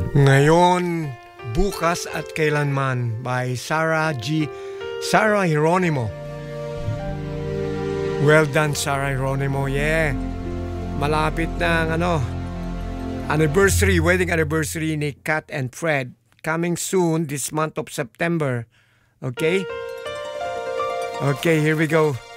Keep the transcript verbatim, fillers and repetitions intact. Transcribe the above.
Ngayon, bukas at kailanman by Sarah G. Sarah Hieronimo. Well done, Sarah Hieronimo. Yeah. Malapit na ang ano, anniversary, wedding anniversary ni Kat and Fred. Coming soon this month of September. Okay? Okay, here we go.